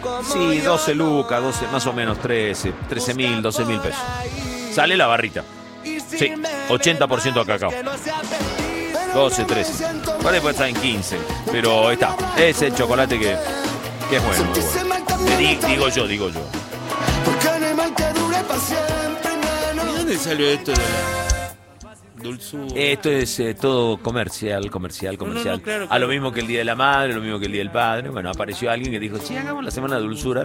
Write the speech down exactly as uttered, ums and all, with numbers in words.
Sí, doce lucas, doce, más o menos trece, trece mil, doce mil pesos. Sale la barrita. Sí, ochenta por ciento de cacao. doce, trece. Vale, puede estar en quince. Pero está. Es el chocolate que, que es bueno. bueno. Digo yo, digo yo. ¿Y dónde salió esto de la dulzura? Esto es eh, todo comercial, comercial, comercial. No, no, no, claro, A claro. lo mismo que el Día de la Madre, lo mismo que el Día del Padre. Bueno, apareció alguien que dijo, sí, hagamos la Semana de Dulzura.